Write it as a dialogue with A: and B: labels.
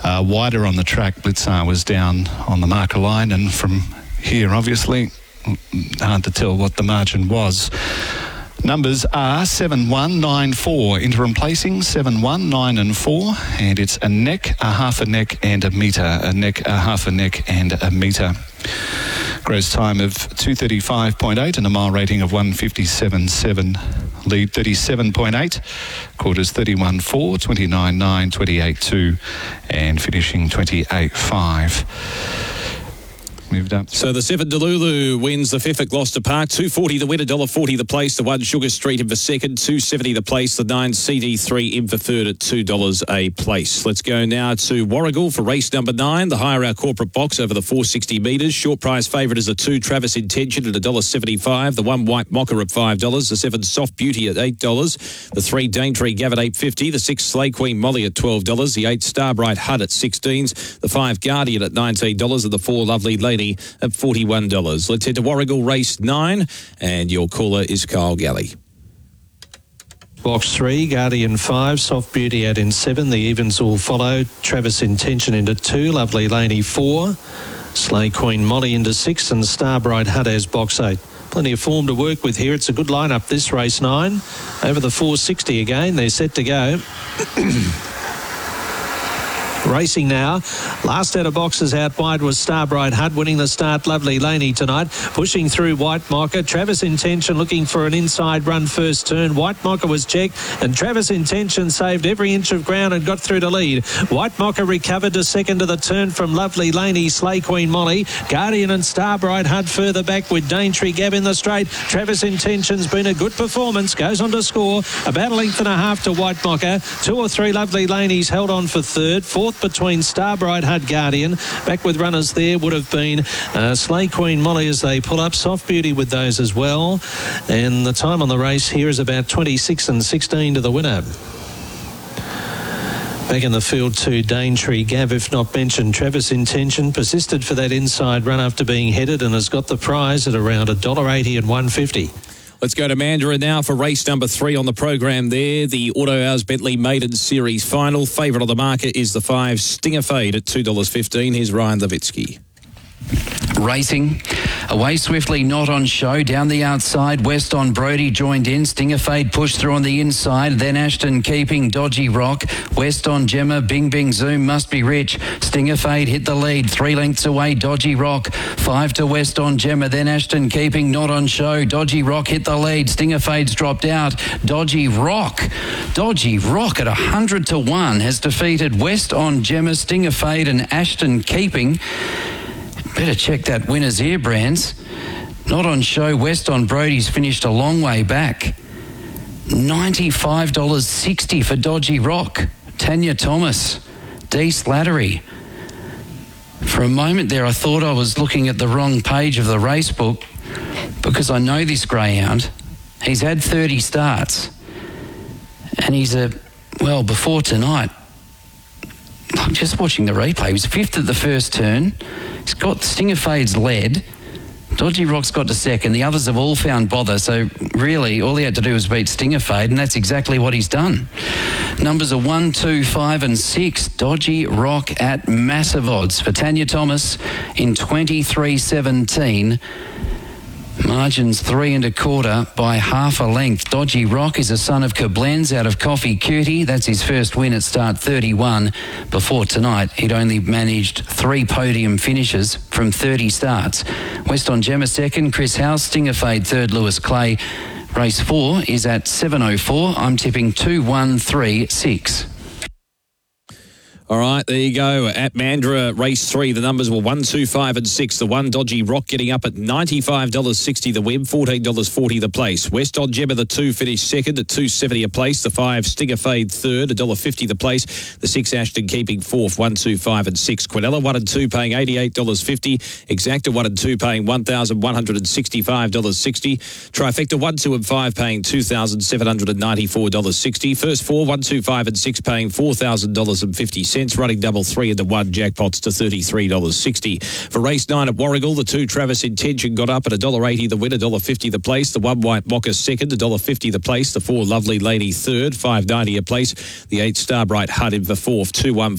A: wider on the track. Blitzar was down on the marker line, and from here, obviously, hard to tell what the margin was. Numbers are 7, 1, 9, 4. Interim placing 7, 1, 9 and 4. And it's a neck, a half a neck and a metre. A neck, a half a neck and a metre. Gross time of 2:35.8 and a mile rating of 1:57.7. Lead 37.8. Quarters 31.4, 29.9, 28.2 and finishing 28.5. Moved up.
B: So the 7 Delulu wins the 5th at Gloucester Park. $2.40 the winner, $1.40 the place. The 1 Sugar Street in for second, $2.70 the place. The 9 CD3 in for third at $2 a place. Let's go now to Warragul for race number 9. The higher our corporate box over the 460 metres. Short price favourite is the 2 Travis Intention at $1.75. The 1 White Mocha at $5. The 7 Soft Beauty at $8. The 3 Daintree Gav at $8.50. The 6 Slay Queen Molly at $12. The 8 Starbright Hut at $16. The 5 Guardian at $19. And the 4 Lovely Lady at $41. Let's head to Warragul race 9, and your caller is Kyle Galley.
C: Box 3, Guardian 5, Soft Beauty out in 7. The evens will follow. Travis Intention into 2, Lovely Lady 4, Slay Queen Molly into 6, and Starbright Hut as box 8. Plenty of form to work with here. It's a good lineup, this race 9. Over the 460 again, they're set to go. Racing now. Last out of boxes out wide was Starbright Hut, winning the start. Lovely Laney tonight. Pushing through White Mocha. Travis Intention looking for an inside run first turn. White Mocha was checked, and Travis Intention saved every inch of ground and got through to lead. White Mocha recovered to second to the turn from Lovely Laney, Slay Queen Molly. Guardian and Starbright Hut further back with Daintree Gav in the straight. Travis Intention's been a good performance. Goes on to score. About a length and a half to White Mocha. 2 or 3 Lovely Laneys held on for third. Fourth between Starbright Hut, Guardian. Back with runners there would have been Slay Queen Molly as they pull up. Soft Beauty with those as well. And the time on the race here is about 26 and 16 to the winner. Back in the field to Daintree Gav, if not mentioned. Travis Intention persisted for that inside run after being headed and has got the prize at around $1.80 and $1.50.
B: Let's go to Mandurah now for race number 3 on the program there. The Auto Hours Bentley Maiden Series final. Favourite on the market is the 5 Stinger Fade at $2.15. Here's Ryan Levitsky.
D: Racing away swiftly, Not on Show down the outside. West on Brody joined in. Stinger Fade pushed through on the inside. Then Ashton Keeping, Dodgy Rock. West on Gemma, Bing Bing Zoom, Must Be Rich. Stinger Fade hit the lead, 3 lengths away. Dodgy Rock 5 to West on Gemma. Then Ashton Keeping, Not on Show. Dodgy Rock hit the lead. Stinger Fade's dropped out. Dodgy Rock at 100 to 1 has defeated West on Gemma, Stinger Fade, and Ashton Keeping. Better check that winner's ear, Brands. Not on Show, West on Brody's finished a long way back. $95.60 for Dodgy Rock. Tanya Thomas, D. Slattery. For a moment there, I thought I was looking at the wrong page of the race book because I know this greyhound. He's had 30 starts and he's before tonight, I'm just watching the replay. He was 5th at the first turn. He's got Stinger Fade's lead. Dodgy Rock's got to second. The others have all found bother. So really, all he had to do was beat Stinger Fade, and that's exactly what he's done. Numbers are 1, 2, 5 and 6. Dodgy Rock at massive odds for Tanya Thomas in 23.17. Margins 3 1/4 by half a length. Dodgy Rock is a son of Koblenz out of Coffee Cutie. That's his first win at start 31. Before tonight, he'd only managed 3 podium finishes from 30 starts. West on Gemma second, Chris House. Stinger Fade third, Lewis Clay. Race 4 is at 7:04. I'm tipping 2, 1, 3, 6.
B: All right, there you go. At Mandurah, race 3, the numbers were 1, 2, 5 and 6. The 1 Dodgy Rock getting up at $95.60 the win, $14.40 the place. West on Gemma, the 2 finished second at $2.70 a place. The 5 Stinger Fade third, $1.50 the place. The 6 Ashton Keeping fourth, 1, 2, 5 and 6. Quinella 1 and 2 paying $88.50. Exacta 1 and 2 paying $1,165.60. Trifecta 1, 2 and 5 paying $2,794.60. First 4, 1, 2, 5 and 6 paying $4,000.50. Running double 3 into 1 jackpots to $33.60. For race 9 at Warragul, the 2 Travis Intention got up at $1.80 the win, $1.50 the place. The 1 White Mocha second, $1.50 the place. The 4 Lovely Lady third, $5.90 a place. The 8 Starbright Hut in for fourth, $2.14